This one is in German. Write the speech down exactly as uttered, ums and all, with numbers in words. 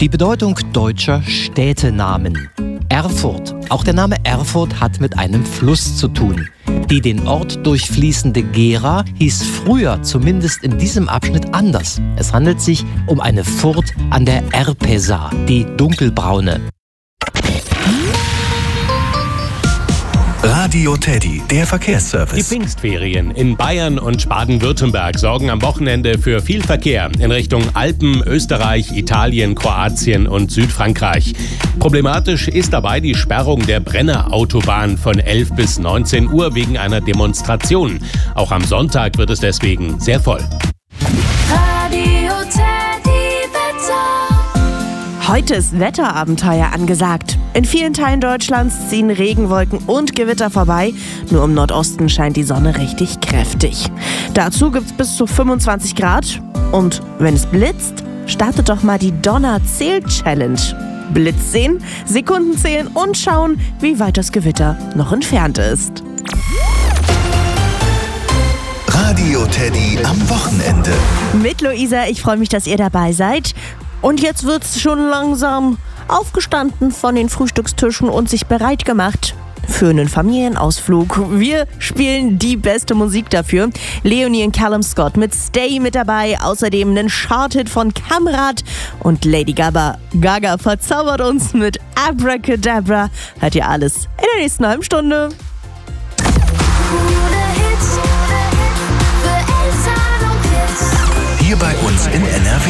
Die Bedeutung deutscher Städtenamen. Erfurt. Auch der Name Erfurt hat mit einem Fluss zu tun. Die den Ort durchfließende Gera hieß früher, zumindest in diesem Abschnitt, anders. Es handelt sich um eine Furt an der Erpesa, die dunkelbraune. Radio Teddy, der Verkehrsservice. Die Pfingstferien in Bayern und Baden-Württemberg sorgen am Wochenende für viel Verkehr in Richtung Alpen, Österreich, Italien, Kroatien und Südfrankreich. Problematisch ist dabei die Sperrung der Brenner Autobahn von elf bis neunzehn Uhr wegen einer Demonstration. Auch am Sonntag wird es deswegen sehr voll. Radio Teddy Wetter. Heute ist Wetterabenteuer angesagt. In vielen Teilen Deutschlands ziehen Regenwolken und Gewitter vorbei. Nur im Nordosten scheint die Sonne richtig kräftig. Dazu gibt's bis zu fünfundzwanzig Grad. Und wenn es blitzt, startet doch mal die Donner-Zähl-Challenge. Blitz sehen, Sekunden zählen und schauen, wie weit das Gewitter noch entfernt ist. Radio Teddy am Wochenende. Mit Luisa, ich freue mich, dass ihr dabei seid. Und jetzt wird's schon langsam aufgestanden von den Frühstückstischen und sich bereit gemacht für einen Familienausflug. Wir spielen die beste Musik dafür. Leonie und Callum Scott mit Stay mit dabei. Außerdem einen Charthit von Kamrat und Lady Gaga. Gaga verzaubert uns mit Abracadabra. Hört ihr alles in der nächsten halben Stunde. Hier bei uns in N R W.